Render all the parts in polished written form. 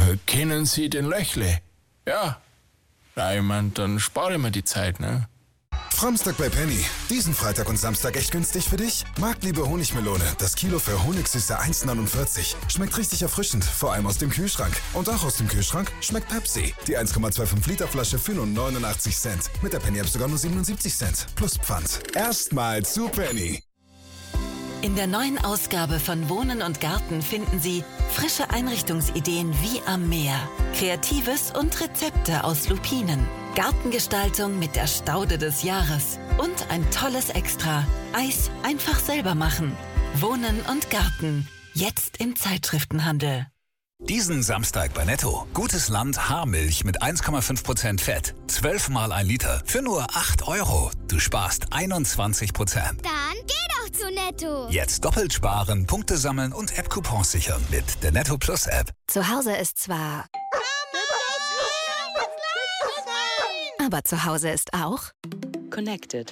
Kennen Sie den Löchle? Ja. Ja, ich mein, dann spare ich mir die Zeit, ne? Framstag bei Penny. Diesen Freitag und Samstag echt günstig für dich? Marktliebe Honigmelone. Das Kilo für Honigsüße 1,49. Schmeckt richtig erfrischend, vor allem aus dem Kühlschrank. Und auch aus dem Kühlschrank schmeckt Pepsi. Die 1,25 Liter Flasche für nur 89 Cent. Mit der Penny-App sogar nur 77 Cent. Plus Pfand. Erstmal zu Penny. In der neuen Ausgabe von Wohnen und Garten finden Sie frische Einrichtungsideen wie am Meer, Kreatives und Rezepte aus Lupinen, Gartengestaltung mit der Staude des Jahres und ein tolles Extra: Eis einfach selber machen. Wohnen und Garten, jetzt im Zeitschriftenhandel. Diesen Samstag bei Netto. Gutes Land Haarmilch mit 1,5% Fett. 12 mal 1 Liter für nur 8 €. Du sparst 21%. Dann geh doch zu Netto. Jetzt doppelt sparen, Punkte sammeln und App-Coupons sichern mit der Netto Plus App. Zu Hause ist zwar... Aber zu Hause ist auch... Connected.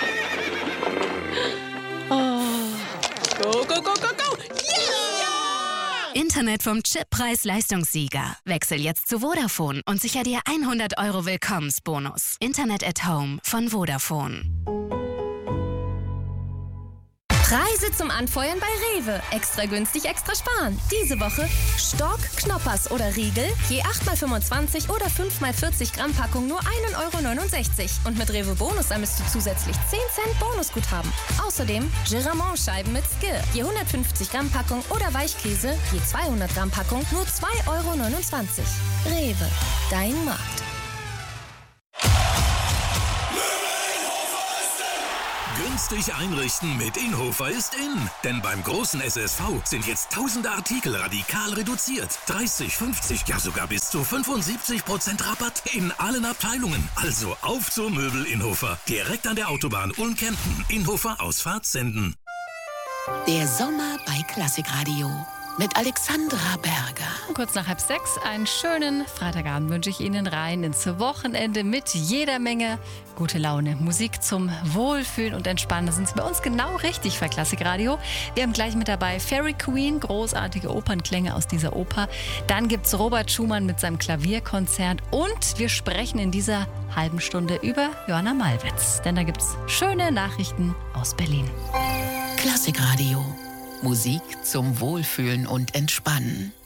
Oh. Go, go, go, go, go! Internet vom Chippreis-Leistungssieger. Wechsel jetzt zu Vodafone und sicher dir 100 € Willkommensbonus. Internet at Home von Vodafone. Preise zum Anfeuern bei Rewe. Extra günstig, extra sparen. Diese Woche Stork, Knoppers oder Riegel, je 8x25 oder 5x40 Gramm Packung nur 1,69 €. Und mit Rewe Bonus ermisst du zusätzlich 10 Cent Bonusguthaben. Außerdem Giramont-Scheiben mit Skir, je 150 Gramm Packung oder Weichkäse, je 200 Gramm Packung nur 2,29 €. Rewe, dein Markt. Günstig einrichten mit Inhofer ist in. Denn beim großen SSV sind jetzt tausende Artikel radikal reduziert. 30, 50, ja sogar bis zu 75% Rabatt in allen Abteilungen. Also auf zur Möbel Inhofer. Direkt an der Autobahn Ulm-Kempten. Inhofer Ausfahrt senden. Der Sommer bei Klassikradio mit Alexandra Berger. Kurz nach 5:30, einen schönen Freitagabend wünsche ich Ihnen rein ins Wochenende mit jeder Menge gute Laune. Musik zum Wohlfühlen und Entspannen. Da sind Sie bei uns genau richtig für Klassikradio. Wir haben gleich mit dabei Fairy Queen, großartige Opernklänge aus dieser Oper. Dann gibt's Robert Schumann mit seinem Klavierkonzert. Und wir sprechen in dieser halben Stunde über Johanna Malwitz. Denn da gibt's schöne Nachrichten aus Berlin. Klassikradio. Musik zum Wohlfühlen und Entspannen.